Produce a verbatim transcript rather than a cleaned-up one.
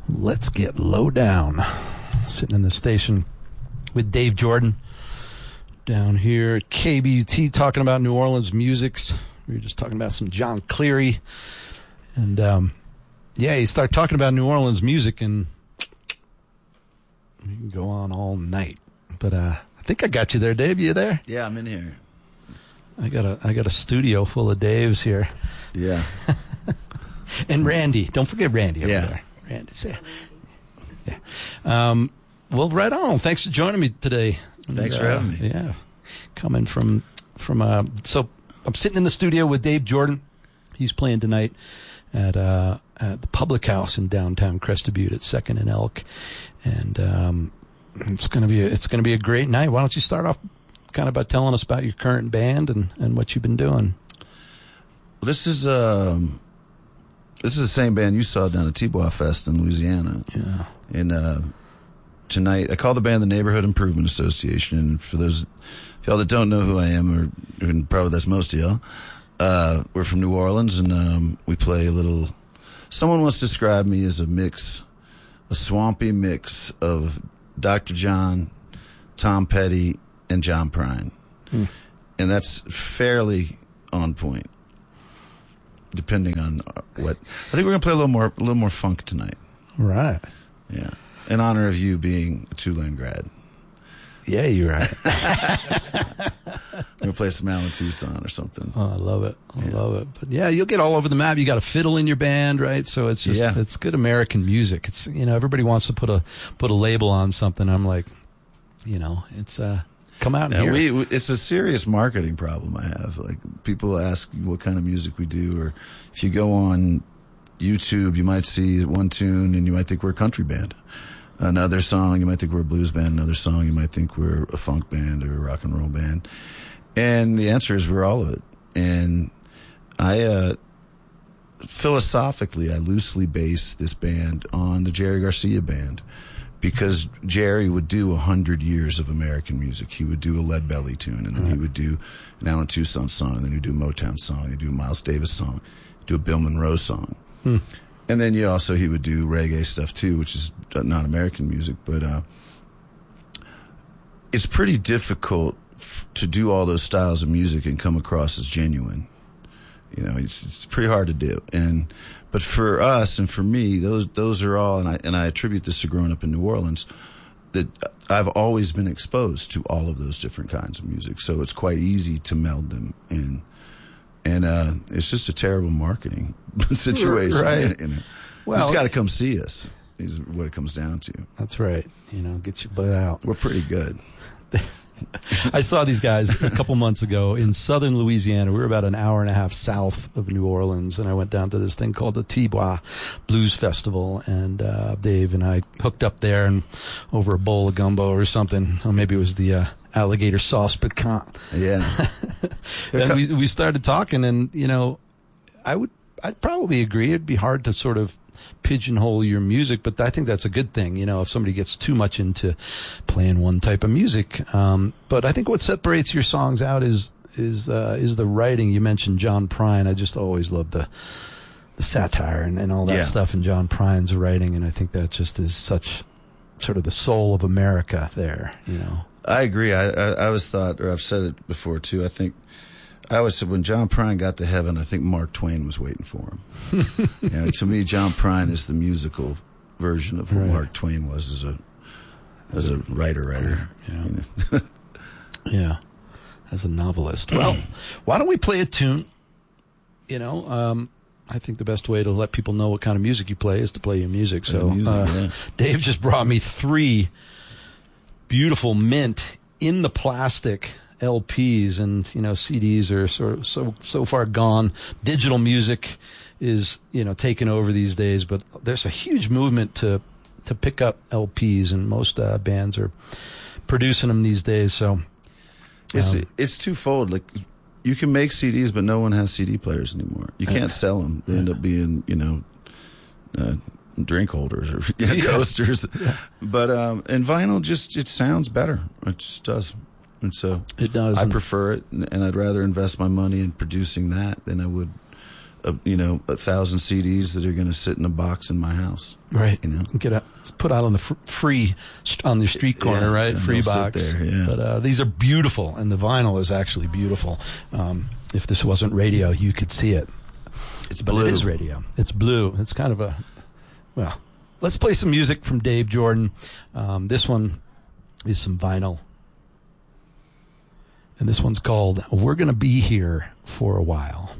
Let's get low down. Sitting in the station with Dave Jordan down here at K B U T talking about New Orleans musics. We were just talking about some John Cleary. And, um, yeah, you start talking about New Orleans music and you can go on all night. But uh, I think I got you there, Dave. You there? Yeah, I'm in here. I got a I got a studio full of Daves here. Yeah. And Randy. Don't forget Randy over yeah. there. Randy, say, yeah. Um, well, right on. Thanks for joining me today. Thanks and, for uh, having me. Yeah, coming from from. Uh, so I'm sitting in the studio with Dave Jordan. He's playing tonight at uh, at the Public House in downtown Crested Butte at Second and Elk, and um, it's gonna be a, it's gonna be a great night. Why don't you start off kind of by telling us about your current band and, and what you've been doing? Well, this is um. This is the same band you saw down at T-Bois Fest in Louisiana. Yeah. And uh, tonight, I call the band the Neighborhood Improvement Association. And for those of y'all that don't know who I am, or and probably that's most of y'all, uh, we're from New Orleans, and um, we play a little. Someone once described me as a mix, a swampy mix of Doctor John, Tom Petty, and John Prine, hmm. and that's fairly on point. Depending on what, I think we're gonna play a little more, a little more funk tonight. Right. Yeah. In honor of you being a Tulane grad. Yeah, you're right. We're gonna play some Alan Toussaint or something. Oh, I love it. I yeah. love it. But yeah, you'll get all over the map. You got a fiddle in your band, right? So it's just yeah. it's good American music. It's you know everybody wants to put a put a label on something. I'm like, you know, it's uh. Come out and now, hear we, it. It's a serious marketing problem I have. Like, people ask what kind of music we do, or if you go on YouTube, you might see one tune and you might think we're a country band. Another song, you might think we're a blues band. Another song, you might think we're a funk band or a rock and roll band. And the answer is we're all of it. And I, uh, philosophically, I loosely base this band on the Jerry Garcia band. Because Jerry would do a hundred years of American music. He would do a Lead Belly tune, and then right. he would do an Alan Toussaint song, and then he'd do a Motown song, he'd do a Miles Davis song, he'd do a Bill Monroe song. Hmm. And then you also, he would do reggae stuff too, which is not American music, but uh, it's pretty difficult f- to do all those styles of music and come across as genuine. You know, it's, it's pretty hard to do. And But for us and for me, those those are all, and I and I attribute this to growing up in New Orleans, that I've always been exposed to all of those different kinds of music. So it's quite easy to meld them in. And uh, it's just a terrible marketing situation. Right. You know? Well, you just got to come see us, is what it comes down to. That's right. You know, get your butt out. We're pretty good. I saw these guys a couple months ago in southern Louisiana. We were about an hour and a half south of New Orleans, and I went down to this thing called the T-Bois Blues Festival, and uh, Dave and I hooked up there and over a bowl of gumbo or something, or maybe it was the uh, alligator sauce piquant. Yeah. And we we started talking, and you know, I would I'd probably agree it'd be hard to sort of pigeonhole your music, but I think that's a good thing, you know, if somebody gets too much into playing one type of music. Um, but I think what separates your songs out is is uh, is the writing. You mentioned John Prine. I just always loved the the satire and, and all that yeah. stuff in John Prine's writing, and I think that just is such sort of the soul of America there, you know. I agree. I, I, I always thought, or I've said it before too, I think I always said when John Prine got to heaven, I think Mark Twain was waiting for him. You know, to me, John Prine is the musical version of what right. Mark Twain was as a as a writer, writer. Yeah. You know? Yeah, as a novelist. Well, why don't we play a tune? You know, um, I think the best way to let people know what kind of music you play is to play your music. So, music, uh, yeah. Dave just brought me three beautiful mint in the plastic L Ps, and you know C Ds are sort of so so far gone. Digital music is you know taken over these days, but there's a huge movement to to pick up L Ps, and most uh, bands are producing them these days. So um, it's it's twofold. Like you can make C Ds, but no one has C D players anymore. You can't sell them. They end up being you know. Uh, drink holders or you know, yeah. coasters, yeah. but um, and vinyl just it sounds better. It just does. And so it does. I prefer it, and I'd rather invest my money in producing that than I would a, you know, a thousand C Ds that are going to sit in a box in my house. Right. You know, get out, it's put out on the fr- free on the street corner, yeah, right? Free box. There, yeah. But uh, these are beautiful, and the vinyl is actually beautiful. Um, if this wasn't radio, you could see it. It's but blue. It is radio. It's blue. It's kind of a well. Let's play some music from Dave Jordan. Um, this one is some vinyl. And this one's called We're Gonna Be Here for a While.